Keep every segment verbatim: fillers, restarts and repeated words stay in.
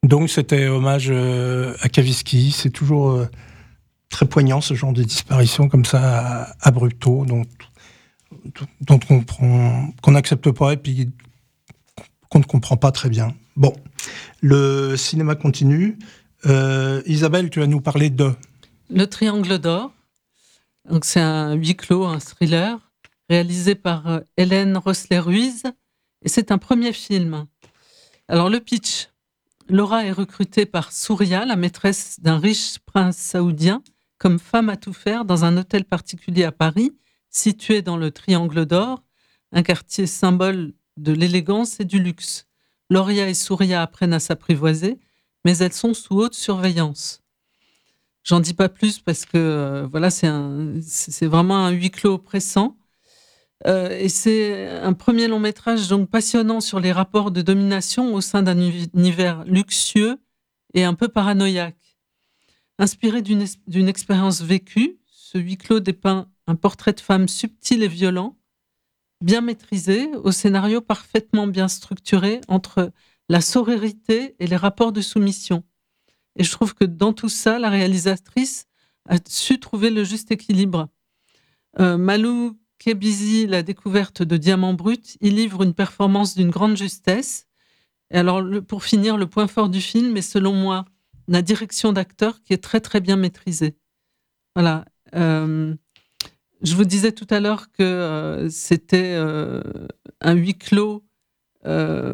Donc c'était hommage euh, à Kavinsky. C'est toujours euh, très poignant ce genre de disparition comme ça, abrupto, dont, dont on prend, qu'on n'accepte pas et puis qu'on ne comprend pas très bien. Bon, le cinéma continue. Euh, Isabelle, tu vas nous parler de... Le Triangle d'Or. Donc c'est un huis clos, un thriller, réalisé par euh, Hélène Rossler-Ruiz. Et c'est un premier film. Alors le pitch. Laura est recrutée par Souria, la maîtresse d'un riche prince saoudien, comme femme à tout faire dans un hôtel particulier à Paris, situé dans le Triangle d'Or, un quartier symbole de l'élégance et du luxe. Loria et Souria apprennent à s'apprivoiser, mais elles sont sous haute surveillance. J'en dis pas plus parce que euh, voilà, c'est, un, c'est vraiment un huis clos oppressant. Euh, et c'est un premier long métrage donc passionnant sur les rapports de domination au sein d'un univers luxueux et un peu paranoïaque. Inspiré d'une, d'une expérience vécue, ce huis clos dépeint un portrait de femme subtil et violent, bien maîtrisé, au scénario parfaitement bien structuré entre la sororité et les rapports de soumission. Et je trouve que dans tout ça, la réalisatrice a su trouver le juste équilibre. Euh, Malou Kebizi, la découverte de Diamant Brut, il livre une performance d'une grande justesse. Et alors, le, pour finir, le point fort du film est, selon moi, la direction d'acteur qui est très, très bien maîtrisée. Voilà. Euh, je vous disais tout à l'heure que euh, c'était euh, un huis clos euh,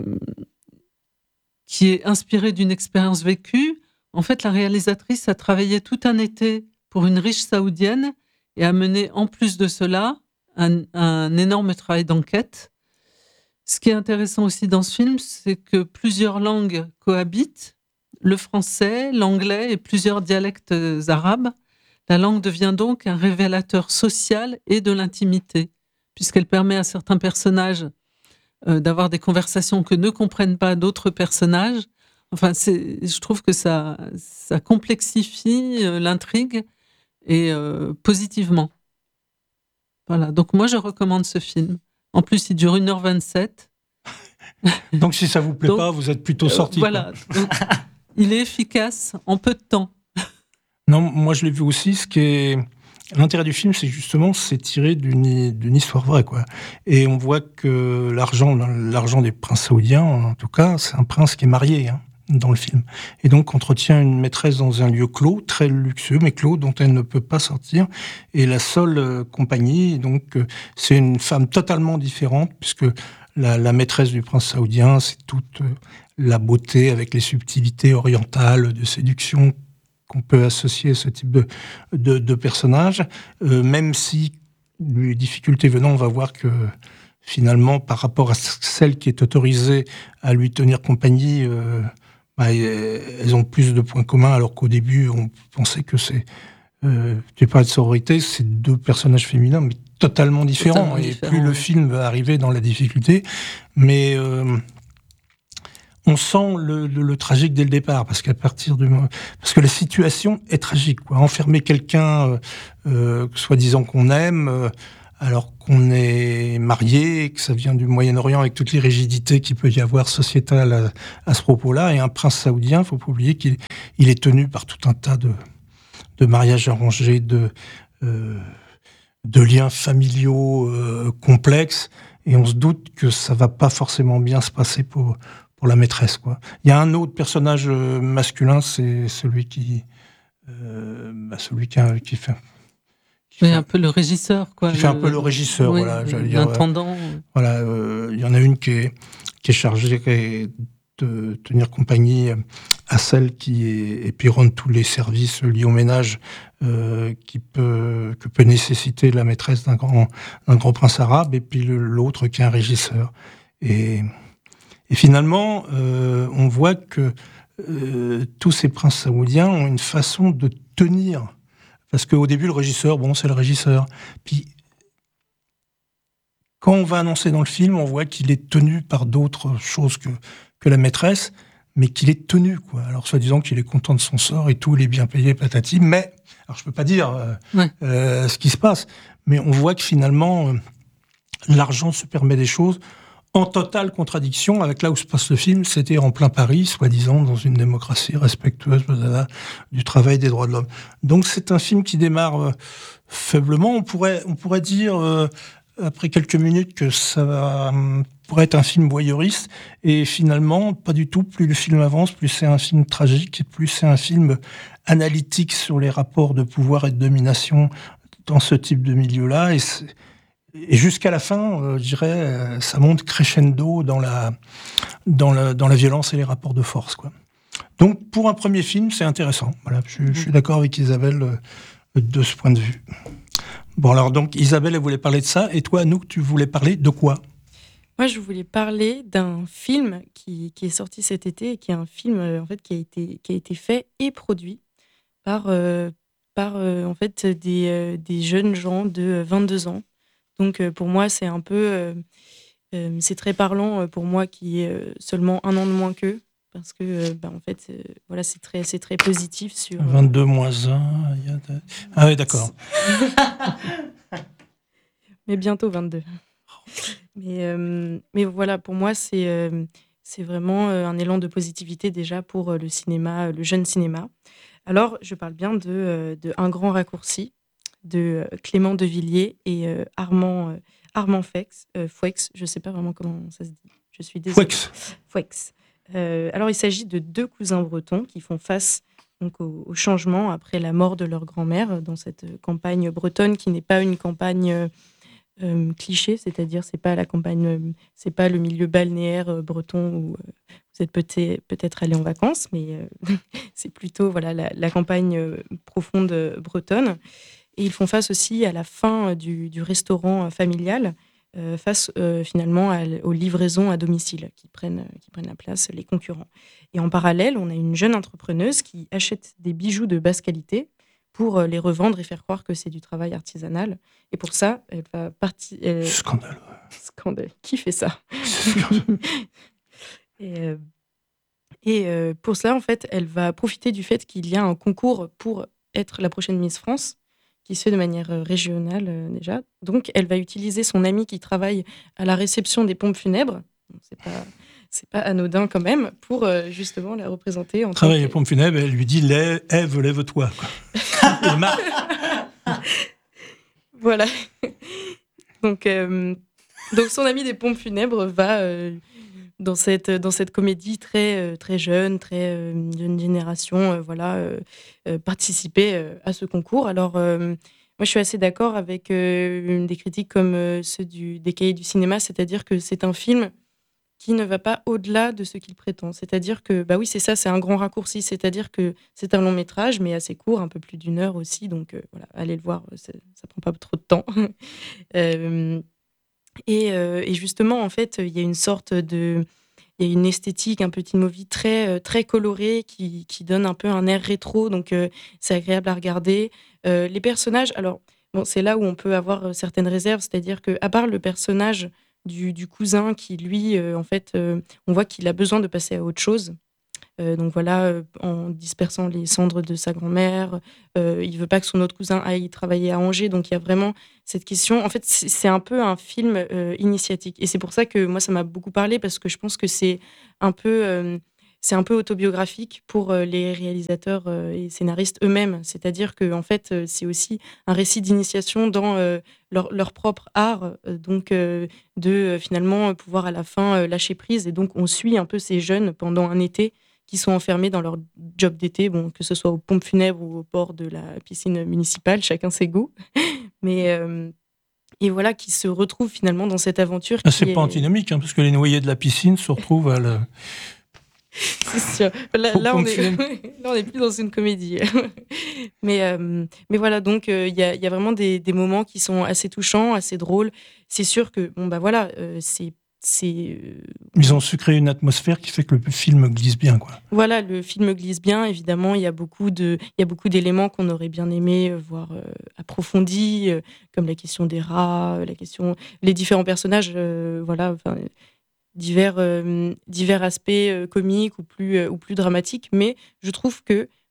qui est inspiré d'une expérience vécue. En fait, la réalisatrice a travaillé tout un été pour une riche saoudienne et a mené, en plus de cela, un, un énorme travail d'enquête. Ce qui est intéressant aussi dans ce film, c'est que plusieurs langues cohabitent, le français, l'anglais et plusieurs dialectes arabes. La langue devient donc un révélateur social et de l'intimité, puisqu'elle permet à certains personnages euh, d'avoir des conversations que ne comprennent pas d'autres personnages. Enfin, c'est, je trouve que ça, ça complexifie euh, l'intrigue et euh, positivement. Voilà, donc moi je recommande ce film. En plus, il dure une heure vingt-sept. Donc si ça vous plaît donc, pas, vous êtes plutôt sorti. Euh, voilà, donc, il est efficace en peu de temps. Non, moi je l'ai vu aussi. Ce qui est l'intérêt du film, c'est justement c'est tiré d'une, d'une histoire vraie, quoi. Et on voit que l'argent, l'argent des princes saoudiens, en tout cas, c'est un prince qui est marié. Hein, dans le film. Et donc, entretient une maîtresse dans un lieu clos, très luxueux, mais clos, dont elle ne peut pas sortir. Et la seule euh, compagnie, donc, euh, c'est une femme totalement différente, puisque la, la maîtresse du prince saoudien, c'est toute euh, la beauté avec les subtilités orientales de séduction qu'on peut associer à ce type de, de, de personnage. Euh, même si, les difficultés venant, on va voir que finalement, par rapport à celle qui est autorisée à lui tenir compagnie, euh, bah, elles ont plus de points communs, alors qu'au début, on pensait que c'est... Euh, tu parles de sororité, c'est deux personnages féminins, mais totalement différents. Totalement et différent, plus oui. Le film va arriver dans la difficulté, mais euh, on sent le, le, le tragique dès le départ, parce qu'à partir du moment... Parce que la situation est tragique, quoi. Enfermer quelqu'un, euh, euh, soi-disant qu'on aime... Euh, alors qu'on est marié, que ça vient du Moyen-Orient avec toutes les rigidités qu'il peut y avoir sociétales à, à ce propos-là, et un prince saoudien, il ne faut pas oublier qu'il il est tenu par tout un tas de, de mariages arrangés, de, euh, de liens familiaux euh, complexes, et on se doute que ça ne va pas forcément bien se passer pour, pour la maîtresse, quoi. Il y a un autre personnage masculin, c'est celui qui, euh, bah celui qui, a, qui fait... Oui, un peu le régisseur, quoi. Qui fait le, un peu le régisseur, oui, voilà. L'intendant. Dire, voilà, il euh, y en a une qui est, qui est chargée de tenir compagnie à celle qui est, et puis rendre tous les services liés au ménage euh, qui peut, que peut nécessiter la maîtresse d'un grand, d'un grand prince arabe, et puis le, l'autre qui est un régisseur. Et, et finalement, euh, on voit que euh, tous ces princes saoudiens ont une façon de tenir. Parce qu'au début, le régisseur, bon, c'est le régisseur. Puis, quand on va annoncer dans le film, on voit qu'il est tenu par d'autres choses que, que la maîtresse, mais qu'il est tenu, quoi. Alors, soi-disant qu'il est content de son sort et tout, il est bien payé, patati, mais, alors je peux pas dire euh, ouais. euh, ce qui se passe, mais on voit que finalement, euh, l'argent se permet des choses en totale contradiction avec là où se passe le film, c'était en plein Paris, soi-disant, dans une démocratie respectueuse blablabla, du travail des droits de l'homme. Donc c'est un film qui démarre euh, faiblement. On pourrait, on pourrait dire, euh, après quelques minutes, que ça va, euh, pourrait être un film voyeuriste, et finalement, pas du tout. Plus le film avance, plus c'est un film tragique, et plus c'est un film analytique sur les rapports de pouvoir et de domination dans ce type de milieu-là. Et c'est, Et jusqu'à la fin, euh, je dirais, euh, ça monte crescendo dans la, dans, la, dans la violence et les rapports de force, quoi. Donc, pour un premier film, c'est intéressant. Voilà, je, je suis d'accord avec Isabelle euh, de ce point de vue. Bon, alors, donc, Isabelle, elle voulait parler de ça. Et toi, Anouk, tu voulais parler de quoi ? Moi, je voulais parler d'un film qui, qui est sorti cet été et qui est un film euh, en fait, qui, a été, qui a été fait et produit par, euh, par euh, en fait, des, euh, des jeunes gens de vingt-deux ans. Donc euh, pour moi, c'est un peu, euh, euh, c'est très parlant euh, pour moi qui est euh, seulement un an de moins qu'eux, parce que euh, bah, en fait, euh, voilà, c'est très, c'est très positif sur. Euh... vingt-deux moins un. Il y a de... Ah oui, d'accord. Mais bientôt vingt-deux. Mais, euh, mais voilà, pour moi, c'est, euh, c'est vraiment euh, un élan de positivité déjà pour euh, le cinéma, le jeune cinéma. Alors, je parle bien de, euh, de Un grand raccourci, de Clément Devilliers et euh, Armand, euh, Armand Fex, euh, Fouex, je ne sais pas vraiment comment ça se dit, je suis désolée. Fouex. Fouex. Euh, alors, il s'agit de deux cousins bretons qui font face donc, au, au changement après la mort de leur grand-mère dans cette campagne bretonne qui n'est pas une campagne euh, euh, cliché, c'est-à-dire c'est pas la campagne, euh, c'est pas le milieu balnéaire euh, breton où euh, vous êtes peut-être, peut-être allé en vacances, mais euh, c'est plutôt voilà, la, la campagne euh, profonde euh, bretonne. Et ils font face aussi à la fin du, du restaurant familial, euh, face euh, finalement à, aux livraisons à domicile qui prennent, qui prennent la place, les concurrents. Et en parallèle, on a une jeune entrepreneuse qui achète des bijoux de basse qualité pour les revendre et faire croire que c'est du travail artisanal. Et pour ça, elle va partir... Elle... Scandale. Scandale. Qui fait ça ? Et, euh, et euh, pour cela, en fait, elle va profiter du fait qu'il y a un concours pour être la prochaine Miss France, qui se fait de manière régionale euh, déjà. Donc, elle va utiliser son amie qui travaille à la réception des pompes funèbres. Donc, c'est pas, c'est pas anodin quand même, pour euh, justement la représenter. En travaille que... aux pompes funèbres, elle lui dit « Ève, lève-toi ». Et Marc. Voilà. Donc, euh, donc, son amie des pompes funèbres va... Euh, dans cette, dans cette comédie très, euh, très jeune, très euh, jeune génération, euh, voilà, euh, euh, participer euh, à ce concours. Alors, euh, moi, je suis assez d'accord avec euh, des critiques comme euh, ceux du, des cahiers du cinéma, c'est-à-dire que c'est un film qui ne va pas au-delà de ce qu'il prétend. C'est-à-dire que, bah oui, c'est ça, c'est un grand raccourci, c'est-à-dire que c'est un long métrage, mais assez court, un peu plus d'une heure aussi, donc euh, voilà, allez le voir, ça ne prend pas trop de temps. euh, Et, euh, et justement, en fait, il y a une sorte de... Il y a une esthétique, un petit movie très, très coloré qui, qui donne un peu un air rétro, donc euh, c'est agréable à regarder. Euh, les personnages, alors, bon, c'est là où on peut avoir certaines réserves, c'est-à-dire qu'à part le personnage du, du cousin qui, lui, euh, en fait, euh, on voit qu'il a besoin de passer à autre chose. Euh, donc voilà, euh, en dispersant les cendres de sa grand-mère, euh, il veut pas que son autre cousin aille travailler à Angers, donc il y a vraiment cette question. En fait, c'est, c'est un peu un film euh, initiatique, et c'est pour ça que moi ça m'a beaucoup parlé, parce que je pense que c'est un peu, euh, c'est un peu autobiographique pour euh, les réalisateurs euh, et scénaristes eux-mêmes. C'est-à-dire que en fait, euh, c'est aussi un récit d'initiation dans euh, leur, leur propre art, euh, donc euh, de euh, finalement pouvoir à la fin euh, lâcher prise, et donc on suit un peu ces jeunes pendant un été qui sont enfermés dans leur job d'été, bon, que ce soit aux pompes funèbres ou au port de la piscine municipale, chacun ses goûts. Mais, euh, et voilà, qui se retrouvent finalement dans cette aventure. Ah, qui c'est est... pas antinomique, hein, parce que les noyés de la piscine se retrouvent à la... C'est sûr. Là, là, on est... là, on n'est plus dans une comédie. mais, euh, mais voilà, donc il euh, y, a, y a vraiment des, des moments qui sont assez touchants, assez drôles. C'est sûr que, bon, bah voilà, euh, c'est C'est, euh... Ils ont su créer une atmosphère qui fait que le film glisse bien, quoi. Voilà, le film glisse bien. Évidemment, il y a beaucoup de, il y a beaucoup d'éléments qu'on aurait bien aimé euh, voir euh, approfondis, euh, comme la question des rats, la question, les différents personnages, euh, voilà, enfin, divers, euh, divers aspects euh, comiques ou plus, euh, ou plus dramatiques. Mais je trouve que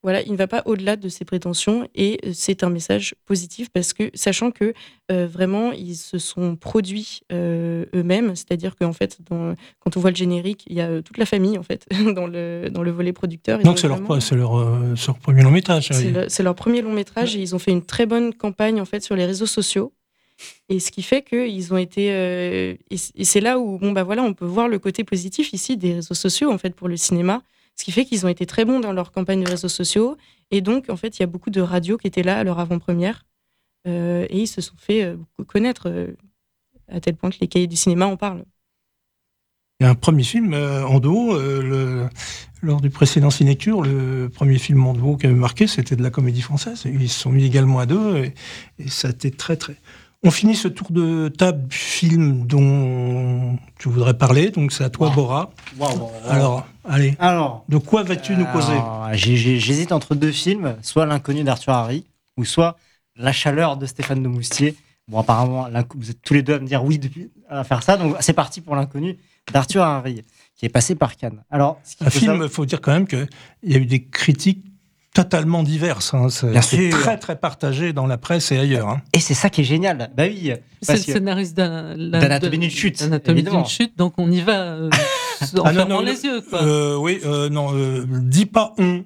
Voilà, il ne va pas au-delà de ses prétentions et c'est un message positif parce que, sachant que euh, vraiment, ils se sont produits euh, eux-mêmes, c'est-à-dire qu'en fait, dans, quand on voit le générique, il y a euh, toute la famille en fait dans le, dans le volet producteur. Ils Donc ont c'est leur, vraiment- c'est leur, euh, c'est leur premier long métrage. c'est, oui. le- c'est leur premier long métrage et ils ont fait une très bonne campagne en fait sur les réseaux sociaux. Et ce qui fait qu'ils ont été. euh, et c- et c'est là où bon, bah, voilà, on peut voir le côté positif ici des réseaux sociaux en fait, pour le cinéma. Ce qui fait qu'ils ont été très bons dans leur campagne de réseaux sociaux. Et donc, en fait, il y a beaucoup de radios qui étaient là à leur avant-première. Euh, et ils se sont fait euh, beaucoup connaître, euh, à tel point que les cahiers du cinéma en parlent. Il y a un premier film euh, en duo, euh, le, lors du précédent Cinécure, le premier film en duo qui avait marqué, c'était de la comédie française. Et ils se sont mis également à deux et, et ça a été très très... On finit ce tour de table du film dont tu voudrais parler, donc c'est à toi, Wow. Bora. Wow, wow, wow. Alors, allez, Alors, de quoi vas-tu nous causer? euh, j'ai- j'ai- j'hésite entre deux films, soit L'inconnu d'Arthur Harry, ou soit La chaleur de Stéphane de Moustier. Bon, apparemment, l'inc- vous êtes tous les deux à me dire oui depuis, à faire ça, donc c'est parti pour L'inconnu d'Arthur Harry, qui est passé par Cannes. Alors, ce qu'il Un faut film, savoir- il faut dire quand même qu'il y a eu des critiques totalement diverses. Hein. C'est, Bien c'est sûr. très très partagé dans la presse et ailleurs. Hein. Et c'est ça qui est génial. Bah oui, C'est parce le que- scénariste d'un- la- d'Anatomie de- d'une chute, d'Anatomie évidemment. d'une chute, donc on y va euh, en Ah non, fermant non, les yeux. Quoi. Euh, oui, euh, non, euh, dis pas on.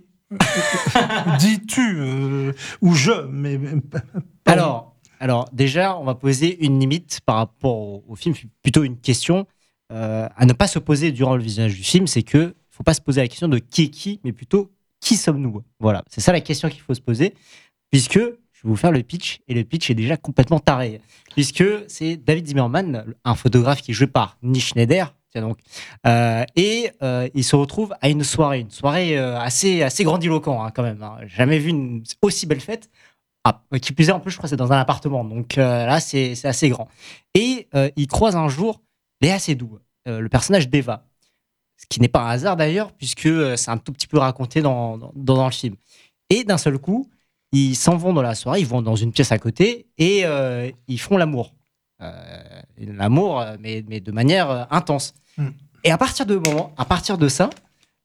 Dis tu euh, ou je, mais mais pas- pas Alors, alors, déjà, on va poser une limite par rapport au, au film, plutôt une question euh, à ne pas se poser durant le visionnage du film, c'est que faut pas se poser la question de qui est qui, mais plutôt qui sommes-nous. Voilà, c'est ça la question qu'il faut se poser, puisque je vais vous faire le pitch, et le pitch est déjà complètement taré, puisque c'est David Zimmerman, un photographe qui est joué par Nick Schneider, tiens donc, euh, et euh, il se retrouve à une soirée, une soirée euh, assez, assez grandiloquente hein, quand même. Hein. Jamais vu une aussi belle fête. Ah, qui plus est, en plus, je crois que c'est dans un appartement. Donc euh, là, c'est c'est assez grand. Et euh, il croise un jour Léa Seydoux, euh, le personnage d'Eva. Ce qui n'est pas un hasard d'ailleurs, puisque euh, c'est un tout petit peu raconté dans, dans, dans le film. Et d'un seul coup, ils s'en vont dans la soirée, ils vont dans une pièce à côté et euh, ils font l'amour. Euh, l'amour, euh, mais, mais de manière euh, intense. Mm. Et à partir de, moment, à partir de ça,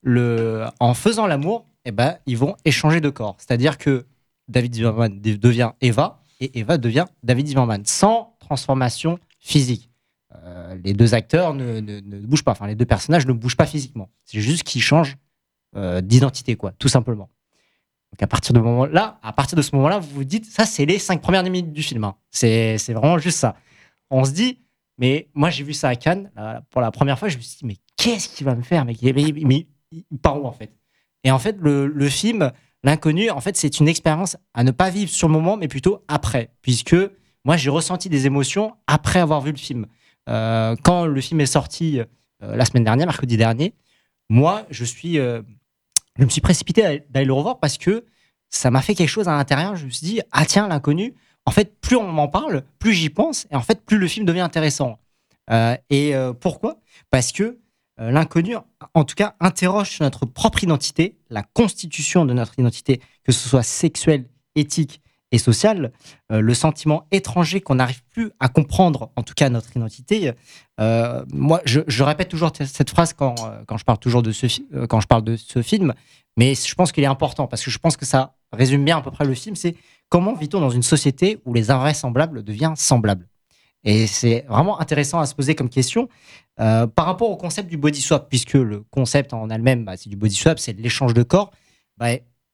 le, en faisant l'amour, eh ben, ils vont échanger de corps. C'est-à-dire que David Zimmerman devient Eva et Eva devient David Zimmerman sans transformation physique. Euh, les deux acteurs ne, ne, ne bougent pas, enfin les deux personnages ne bougent pas physiquement. C'est juste qu'ils changent euh, d'identité, quoi, tout simplement. Donc à partir de ce moment-là, à partir de ce moment-là, vous vous dites, ça c'est les cinq premières minutes du film. Hein. C'est, c'est vraiment juste ça. On se dit, mais moi j'ai vu ça à Cannes là, pour la première fois, je me suis dit, mais qu'est-ce qu'il va me faire, mais, mais, mais il part où en fait? Et en fait, le, le film L'inconnu, en fait, c'est une expérience à ne pas vivre sur le moment, mais plutôt après, puisque moi, j'ai ressenti des émotions après avoir vu le film. Euh, quand le film est sorti euh, la semaine dernière, mercredi dernier, moi, je suis, euh, je me suis précipité à- d'aller le revoir parce que ça m'a fait quelque chose à l'intérieur. Je me suis dit, ah tiens, L'inconnu. En fait, plus on m'en parle, plus j'y pense, et en fait, plus le film devient intéressant. Euh, et euh, pourquoi? Parce que Euh, L'inconnu, en tout cas, interroge sur notre propre identité, la constitution de notre identité, que ce soit sexuelle, éthique et sociale, euh, le sentiment étranger qu'on n'arrive plus à comprendre, en tout cas notre identité. Euh, moi, je, je répète toujours t- cette phrase quand, euh, quand, je parle toujours de ce fi- euh, quand je parle de ce film, mais je pense qu'il est important parce que je pense que ça résume bien à peu près le film. C'est comment vit-on dans une société où les invraisemblables deviennent semblables? Et c'est vraiment intéressant à se poser comme question euh, par rapport au concept du body swap, puisque le concept en elle-même, bah, c'est du body swap, c'est de l'échange de corps. Bah,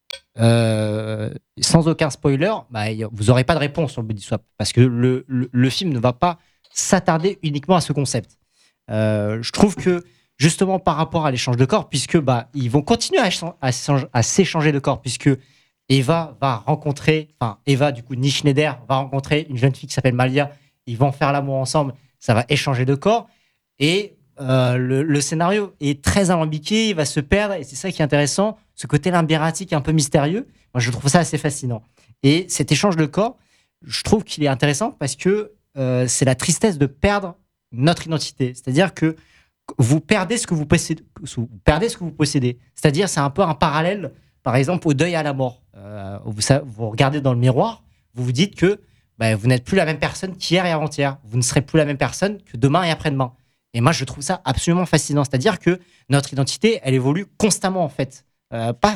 euh, sans aucun spoiler, bah, y- vous n'aurez pas de réponse sur le body swap, parce que le, le, le film ne va pas s'attarder uniquement à ce concept. Euh, je trouve que justement par rapport à l'échange de corps, puisque bah, ils vont continuer à, échan- à s'échange- à s'échanger de corps, puisque Eva va rencontrer, enfin Eva du coup, Nick Schneider va rencontrer une jeune fille qui s'appelle Malia. Ils vont faire l'amour ensemble, ça va échanger de corps. Et euh, le, le scénario est très alambiqué, il va se perdre, et c'est ça qui est intéressant, ce côté labyrinthique un peu mystérieux. Moi, je trouve ça assez fascinant. Et cet échange de corps, je trouve qu'il est intéressant parce que euh, c'est la tristesse de perdre notre identité. C'est-à-dire que vous perdez ce que vous possédez. Vous perdez ce que vous possédez. C'est-à-dire, c'est un peu un parallèle, par exemple, au deuil à la mort. Euh, vous, vous regardez dans le miroir, vous vous dites que ben, vous n'êtes plus la même personne qu'hier et avant-hier. Vous ne serez plus la même personne que demain et après-demain. Et moi, je trouve ça absolument fascinant. C'est-à-dire que notre identité, elle évolue constamment, en fait. Euh, pas, pas,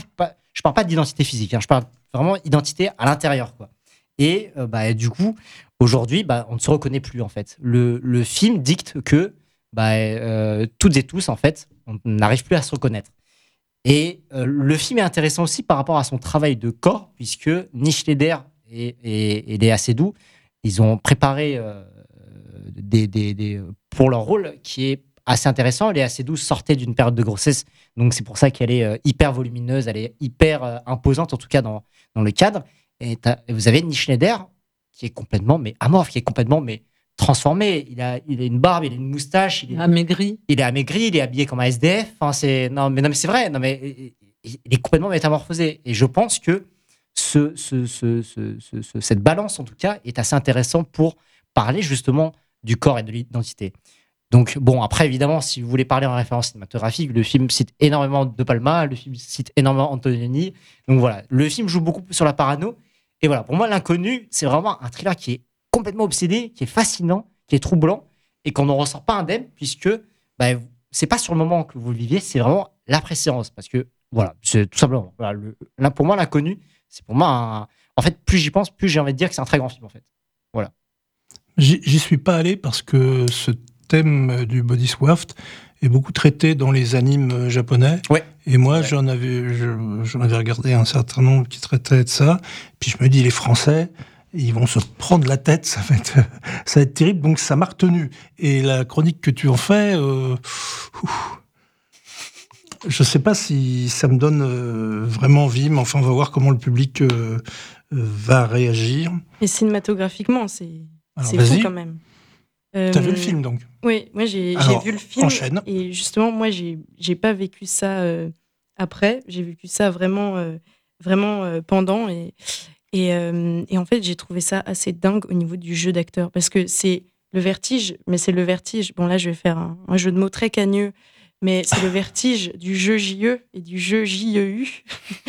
Je parle pas d'identité physique, hein, je parle vraiment d'identité à l'intérieur, quoi. Et euh, bah, du coup, aujourd'hui, bah, on ne se reconnaît plus, en fait. Le, le film dicte que bah, euh, toutes et tous, en fait, on n'arrive plus à se reconnaître. Et euh, le film est intéressant aussi par rapport à son travail de corps, puisque Nish Leder et, et, et Léa Seydoux, ils ont préparé euh, des, des, des, pour leur rôle qui est assez intéressant. Léa Seydoux sortait d'une période de grossesse, donc c'est pour ça qu'elle est euh, hyper volumineuse, elle est hyper euh, imposante, en tout cas dans, dans le cadre. Et, et vous avez Nish Leder qui est complètement mais amorphe, qui est complètement mais transformé. Il a, il a une barbe, il a une moustache, il est amaigri. Il est amaigri, il est habillé comme un S D F. Enfin, c'est non, mais non, mais c'est vrai. Non, mais il est complètement métamorphosé. Et je pense que ce, ce, ce, ce, ce, ce- cette balance, en tout cas, est assez intéressant pour parler justement du corps et de l'identité. Donc, bon, après, évidemment, si vous voulez parler en référence cinématographique, le film cite énormément De Palma, le film cite énormément Antonioni. Donc voilà, le film joue beaucoup sur la parano. Et voilà, pour moi, L'Inconnu, c'est vraiment un thriller qui est complètement obsédé, qui est fascinant, qui est troublant, et qu'on n'en ressort pas indemne, puisque bah, c'est pas sur le moment que vous le viviez, c'est vraiment l'après-séance. Parce que, voilà, c'est tout simplement. Voilà, le, là, pour moi, L'Inconnu, c'est pour moi un. En fait, plus j'y pense, plus j'ai envie de dire que c'est un très grand film, en fait. Voilà. J'y j'y suis pas allé parce que ce thème du body swaft est beaucoup traité dans les animes japonais. Ouais. Et moi, Ouais. j'en avais, je- j'en avais regardé un certain nombre qui traitaient de ça. Puis je me dis, les Français, ils vont se prendre la tête, ça va être, ça va être terrible. Donc ça m'a retenu. Et la chronique que tu en fais, euh, ouf, je sais pas si ça me donne euh, vraiment envie, mais enfin, on va voir comment le public euh, euh, va réagir. Et cinématographiquement, c'est Alors, c'est fou vas-y. quand même. T'as Euh, vu le film, donc? Oui, moi j'ai j'ai Alors, vu le film. enchaîne. Et justement, moi j'ai j'ai pas vécu ça euh, après. J'ai vécu ça vraiment, euh, vraiment euh, pendant. Et, et, euh, et en fait, j'ai trouvé ça assez dingue au niveau du jeu d'acteur. Parce que c'est le vertige, mais c'est le vertige. Bon, là, je vais faire un, un jeu de mots très cagneux. Mais c'est le vertige du jeu J E et du jeu J E U.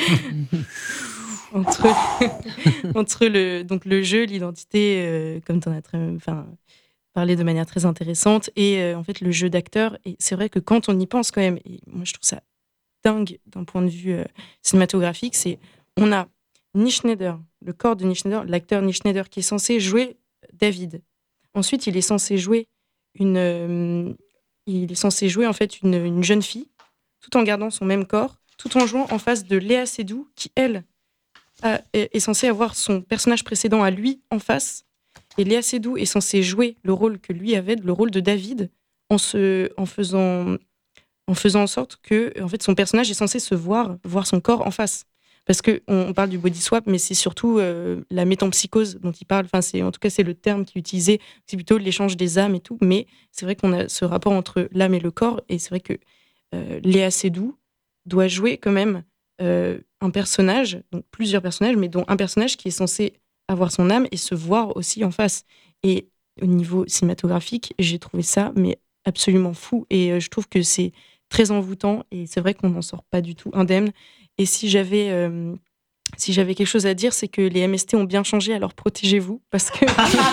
entre, entre le, donc le jeu, l'identité, euh, comme tu en as très, enfin, parlé de manière très intéressante, et euh, en fait le jeu d'acteur. Et c'est vrai que quand on y pense quand même, et moi je trouve ça dingue d'un point de vue euh, cinématographique, c'est on a Nish Schneider, le corps de Nish Schneider, l'acteur Nish Schneider qui est censé jouer David. Ensuite, il est censé jouer une, euh, il est censé jouer en fait une, une jeune fille, tout en gardant son même corps, tout en jouant en face de Léa Seydoux, qui elle a- est, est censée avoir son personnage précédent à lui en face. Et Léa Seydoux est censée jouer le rôle que lui avait, le rôle de David, en, se, en, faisant, en faisant en sorte que en fait, son personnage est censé se voir, voir son corps en face. Parce qu'on on parle du body swap, mais c'est surtout euh, la métempsychose dont il parle. Enfin, c'est, en tout cas, c'est le terme qui est utilisé. C'est plutôt l'échange des âmes et tout. Mais c'est vrai qu'on a ce rapport entre l'âme et le corps. Et c'est vrai que euh, Léa Seydoux doit jouer quand même euh, un personnage, donc plusieurs personnages, mais dont un personnage qui est censé avoir son âme et se voir aussi en face. Et au niveau cinématographique, j'ai trouvé ça mais absolument fou. Et euh, je trouve que c'est très envoûtant. Et c'est vrai qu'on n'en sort pas du tout indemne. Et si j'avais, euh, si j'avais quelque chose à dire, c'est que les M S T ont bien changé, alors protégez-vous. Parce que,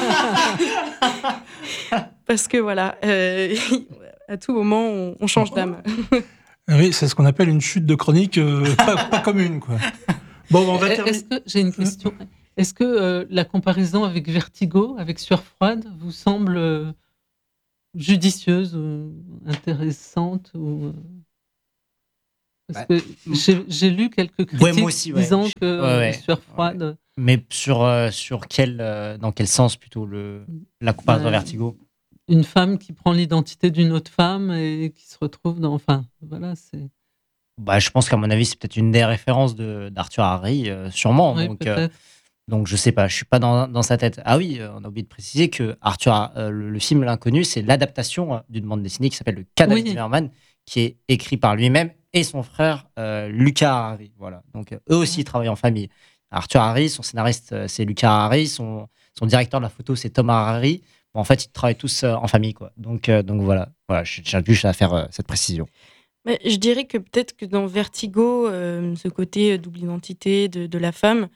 parce que voilà, euh, à tout moment, on, on change d'âme. Oui, c'est ce qu'on appelle une chute de chronique euh, pas, pas commune, quoi. Bon, on va terminer. Est-ce que j'ai une question? Est-ce que euh, la comparaison avec Vertigo, avec Sueur froide, vous semble euh, judicieuse ou intéressante ou... euh, Parce Bah, que j'ai, j'ai lu quelques critiques Ouais, moi aussi, ouais. disant Je- que ouais, ouais. Sueur froide, Mais sur, euh, sur quel, euh, dans quel sens plutôt le, la comparaison Ouais. Vertigo? une femme qui prend l'identité d'une autre femme et qui se retrouve dans... Enfin, voilà, c'est... Bah, je pense qu'à mon avis, c'est peut-être une des références de, d'Arthur Harry, euh, sûrement. Oui, donc, euh, peut-être. donc, je sais pas, je suis pas dans, dans sa tête. Ah oui, euh, on a oublié de préciser que Arthur, euh, le, le film L'Inconnu, c'est l'adaptation euh, d'une bande dessinée qui s'appelle Le Cas David Oui. Zimmerman, qui est écrit par lui-même et son frère euh, Lucas Harry. Voilà. Donc, euh, eux aussi travaillent en famille. Arthur Harry, son scénariste, euh, c'est Lucas Harry, son, son directeur de la photo, c'est Thomas Harry. Bon, en fait, ils travaillent tous euh, en famille, quoi. Donc, euh, donc voilà, voilà, je tiens juste à faire euh, cette précision. Mais je dirais que peut-être que dans Vertigo, euh, ce côté double identité de, de la femme,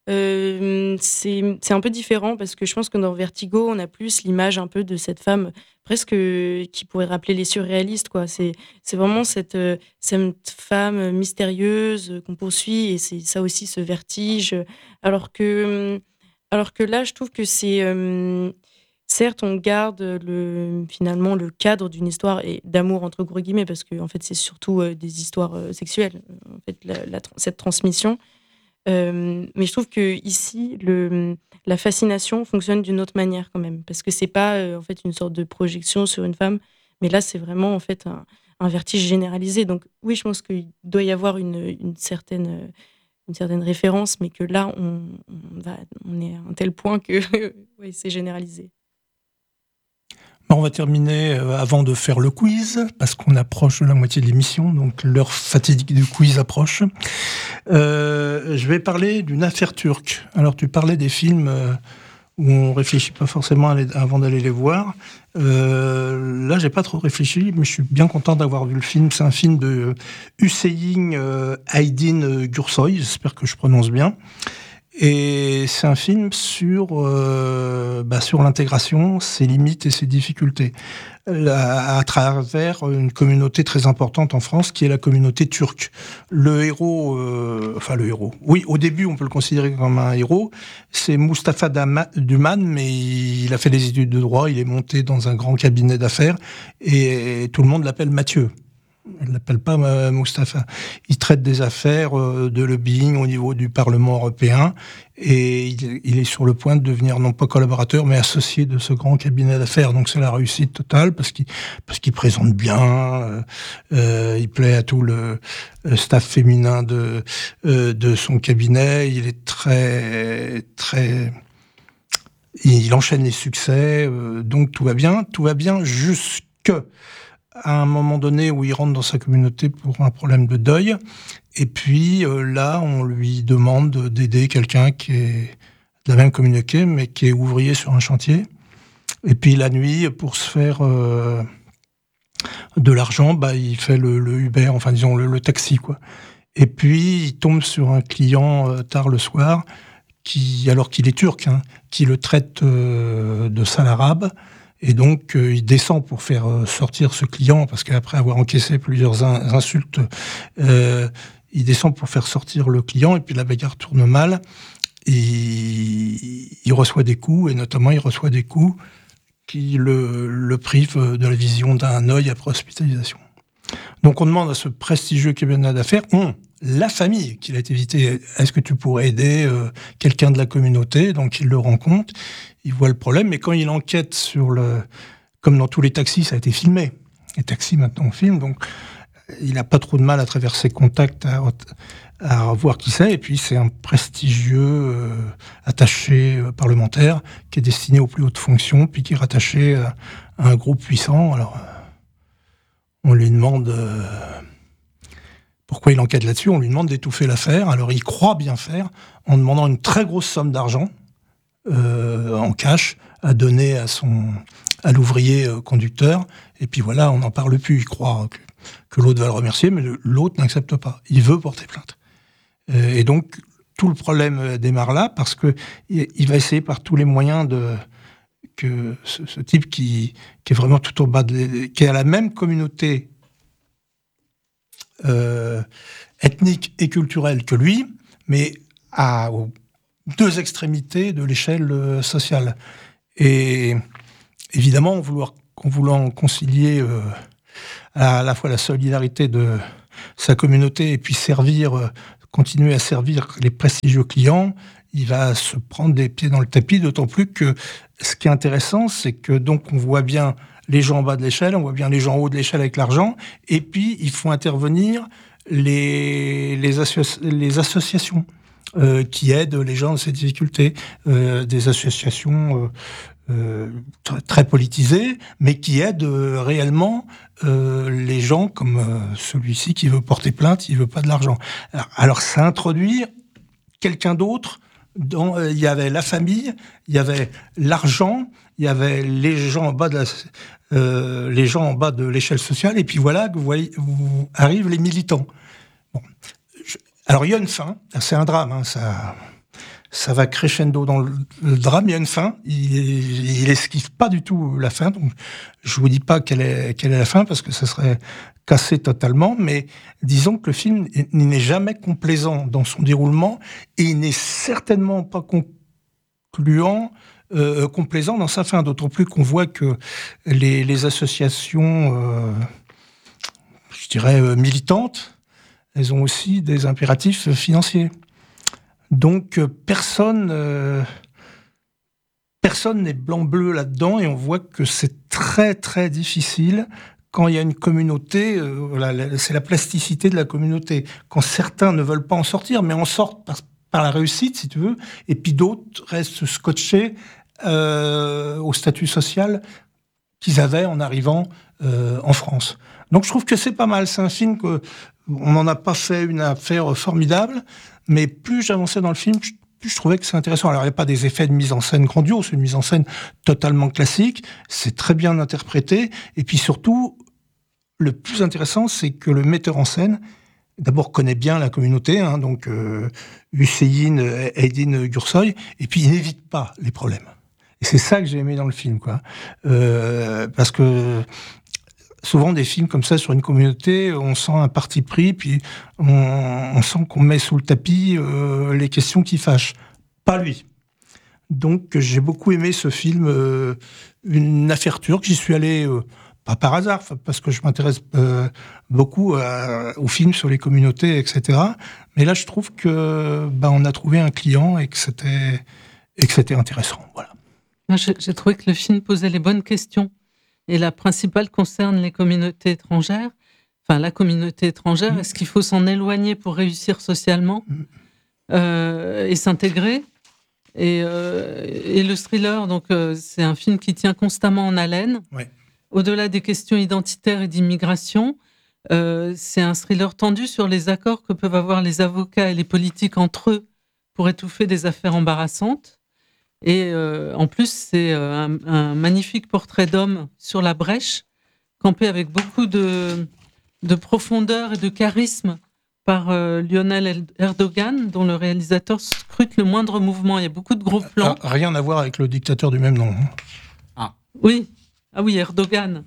Euh, c'est, c'est un peu différent parce que je pense que dans Vertigo, on a plus l'image un peu de cette femme presque euh, qui pourrait rappeler les surréalistes, quoi. C'est, c'est vraiment cette, euh, cette femme mystérieuse euh, qu'on poursuit et c'est ça aussi, ce vertige. Alors que, alors que là, je trouve que c'est... euh, certes, on garde le, finalement le cadre d'une histoire et d'amour entre gros guillemets parce que en fait, c'est surtout euh, des histoires euh, sexuelles. En fait, la, la, cette transmission. Euh, mais je trouve que ici, le, la fascination fonctionne d'une autre manière quand même, parce que c'est pas euh, en fait une sorte de projection sur une femme, mais là c'est vraiment en fait un, un vertige généralisé. Donc oui, je pense qu'il doit y avoir une, une certaine une certaine référence, mais que là on, on, va, on est à un tel point que oui, c'est généralisé. On va terminer avant de faire le quiz, parce qu'on approche de la moitié de l'émission, donc l'heure fatidique du quiz approche. Euh, je vais parler d'une affaire turque. Alors, tu parlais des films où on réfléchit pas forcément avant d'aller les voir. Euh, là, j'ai pas trop réfléchi, mais je suis bien content d'avoir vu le film. C'est un film de Hüseyin Aydin Gürsoy, j'espère que je prononce bien. Et c'est un film sur, euh, bah, sur l'intégration, ses limites et ses difficultés, à, à travers une communauté très importante en France, qui est la communauté turque. Le héros, euh, enfin le héros, oui, au début on peut le considérer comme un héros, c'est Mustafa Duman, mais il a fait des études de droit, il est monté dans un grand cabinet d'affaires, et tout le monde l'appelle Mathieu. Il ne l'appelle pas Mustapha. Il traite des affaires de lobbying au niveau du Parlement européen et il, il est sur le point de devenir non pas collaborateur mais associé de ce grand cabinet d'affaires. Donc c'est la réussite totale parce qu'il, parce qu'il présente bien, euh, il plaît à tout le staff féminin de, euh, de son cabinet. Il est très, très... Il enchaîne les succès, euh, donc tout va bien. Tout va bien jusque... à un moment donné où il rentre dans sa communauté pour un problème de deuil. Et puis euh, là, on lui demande d'aider quelqu'un qui est de la même communauté, mais qui est ouvrier sur un chantier. Et puis la nuit, pour se faire euh, de l'argent, bah, il fait le, le Uber, enfin disons le, le taxi, quoi. Et puis il tombe sur un client euh, tard le soir, qui, alors qu'il est turc, hein, qui le traite euh, de sale arabe. Et donc, euh, il descend pour faire euh, sortir ce client, parce qu'après avoir encaissé plusieurs in- insultes, euh, il descend pour faire sortir le client, et puis la bagarre tourne mal. Et il reçoit des coups, et notamment il reçoit des coups qui le, le privent de la vision d'un œil après hospitalisation. Donc on demande à ce prestigieux cabinet d'affaires, on, la famille qu'il a été visité, est-ce que tu pourrais aider euh, quelqu'un de la communauté? Donc il le rencontre, il voit le problème, mais quand il enquête sur le... Comme dans tous les taxis, ça a été filmé. Les taxis, maintenant, on filme, donc il n'a pas trop de mal à travers ses contacts à, à voir qui c'est. Et puis c'est un prestigieux euh, attaché euh, parlementaire qui est destiné aux plus hautes fonctions, puis qui est rattaché à, à un groupe puissant. Alors, on lui demande... Euh, pourquoi il enquête là-dessus? On lui demande d'étouffer l'affaire. Alors il croit bien faire en demandant une très grosse somme d'argent euh, en cash à donner à son à l'ouvrier euh, conducteur. Et puis voilà, on n'en parle plus. Il croit que, que l'autre va le remercier, mais le, l'autre n'accepte pas. Il veut porter plainte. Euh, et donc tout le problème démarre là parce que il, il va essayer par tous les moyens de que ce, ce type qui, qui est vraiment tout au bas de, qui est à la même communauté Euh, ethnique et culturelle que lui, mais à aux deux extrémités de l'échelle euh, sociale. Et évidemment, en, vouloir, en voulant concilier euh, à la fois la solidarité de sa communauté et puis servir, euh, continuer à servir les prestigieux clients, il va se prendre des pieds dans le tapis, d'autant plus que ce qui est intéressant, c'est que donc on voit bien les gens en bas de l'échelle, on voit bien les gens en haut de l'échelle avec l'argent, et puis il faut intervenir les, les, associ- les associations euh, qui aident les gens dans ces difficultés, euh, des associations euh, euh, très, très politisées, mais qui aident euh, réellement euh, les gens comme euh, celui-ci qui veut porter plainte, il veut pas de l'argent. Alors, alors ça introduit quelqu'un d'autre. Dans, euh, il y avait la famille, il y avait l'argent, il y avait les gens en bas de la, euh, les gens en bas de l'échelle sociale, et puis voilà que vous voyez, vous arrivent les militants. Bon, je, alors il y a une fin, c'est un drame, hein, ça, ça va crescendo dans le, le drame. Il y a une fin. Il, il esquive pas du tout la fin. Donc, je vous dis pas quelle est, quelle est la fin parce que ça serait cassé totalement. Mais disons que le film n'est jamais complaisant dans son déroulement et il n'est certainement pas concluant, euh, complaisant dans sa fin. D'autant plus qu'on voit que les, les associations, euh, je dirais, euh, militantes, elles ont aussi des impératifs financiers. Donc euh, personne euh, personne n'est blanc-bleu là-dedans et on voit que c'est très très difficile quand il y a une communauté, euh, voilà, c'est la plasticité de la communauté. Quand certains ne veulent pas en sortir, mais en sortent par, par la réussite, si tu veux, et puis d'autres restent scotchés euh, au statut social qu'ils avaient en arrivant euh, en France. Donc je trouve que c'est pas mal. C'est un film que on n'en a pas fait une affaire formidable, mais plus j'avançais dans le film, plus je trouvais que c'est intéressant. Alors, il n'y a pas des effets de mise en scène grandiose, c'est une mise en scène totalement classique, c'est très bien interprété, et puis surtout, le plus intéressant, c'est que le metteur en scène, d'abord, connaît bien la communauté, hein, donc euh, Hüseyin Aydin Gürsoy, et puis il n'évite pas les problèmes. Et c'est ça que j'ai aimé dans le film, quoi. Euh, parce que souvent, des films comme ça sur une communauté, on sent un parti pris, puis on, on sent qu'on met sous le tapis euh, les questions qui fâchent. Pas lui. Donc, j'ai beaucoup aimé ce film, euh, Une affaire turque. J'y suis allé, euh, pas par hasard, parce que je m'intéresse euh, beaucoup à, aux films sur les communautés, et cetera. Mais là, je trouve que bah, on a trouvé un client et que c'était, et que c'était intéressant. Voilà. Moi, j'ai, j'ai trouvé que le film posait les bonnes questions. Et la principale concerne les communautés étrangères. Enfin, la communauté étrangère, mmh. Est-ce qu'il faut s'en éloigner pour réussir socialement mmh. euh, et s'intégrer et, euh, et le thriller, donc, euh, c'est un film qui tient constamment en haleine. Ouais. Au-delà des questions identitaires et d'immigration, euh, c'est un thriller tendu sur les accords que peuvent avoir les avocats et les politiques entre eux pour étouffer des affaires embarrassantes. Et euh, en plus, c'est euh, un, un magnifique portrait d'homme sur la brèche, campé avec beaucoup de, de profondeur et de charisme par euh, Lionel Erdogan, dont le réalisateur scrute le moindre mouvement. Il y a beaucoup de gros plans. Ah, rien à voir avec le dictateur du même nom. Ah oui, ah oui, Erdogan.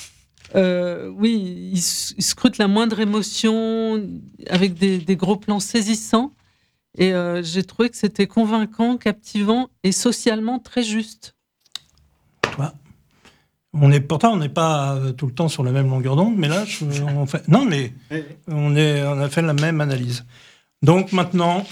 Euh, oui, il, il scrute la moindre émotion avec des, des gros plans saisissants. Et euh, j'ai trouvé que c'était convaincant, captivant et socialement très juste. Toi, on est pourtant on n'est pas tout le temps sur la même longueur d'onde, mais là, je, on fait non, mais on est, on a fait la même analyse. Donc maintenant,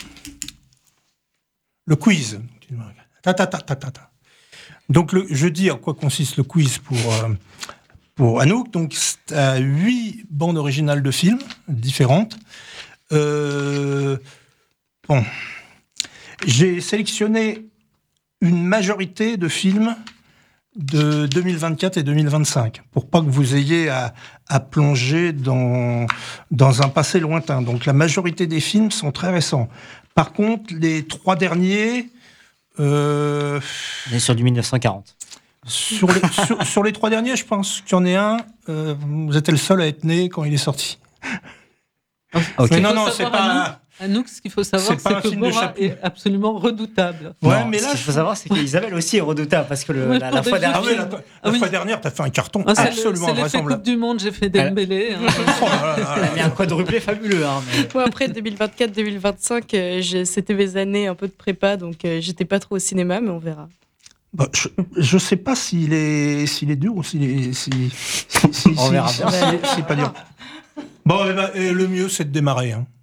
le quiz. Ta, ta, ta, ta, ta, ta. Donc le, je dis en quoi consiste le quiz pour euh, pour Anouk. Donc c'est à huit bandes originales de films différentes. Euh, Bon, j'ai sélectionné une majorité de films de deux mille vingt-quatre et deux mille vingt-cinq, pour pas que vous ayez à, à plonger dans, dans un passé lointain. Donc la majorité des films sont très récents. Par contre, les trois derniers... Euh, On est sur du dix-neuf cent quarante. Sur les, sur, sur les trois derniers, je pense qu'il y en a un, euh, vous êtes le seul à être né quand il est sorti. Okay. Mais non, non, c'est pas... Anouk, ce qu'il faut savoir, c'est, c'est que Borat est absolument redoutable. Ouais, non, mais là, ce qu'il faut savoir, c'est qu'Isabelle aussi est redoutable, parce que le, ouais, la, la, fois dernière, ah oui, la, la ah oui. fois dernière, t'as fait un carton ah, c'est absolument le, c'est l'effet Coupe du Monde, j'ai fait Dembélé. Hein. Elle a mis un quadruplé fabuleux. Hein, mais... ouais, après deux mille vingt-quatre deux mille vingt-cinq, euh, c'était mes années un peu de prépa, donc euh, j'étais pas trop au cinéma, mais on verra. Bah, je, je sais pas s'il est, s'il est dur ou s'il est, si, si, si, on si, verra si, bien. Si, si, si, pas dur. Bon, eh ben, le mieux, c'est de démarrer. Hein.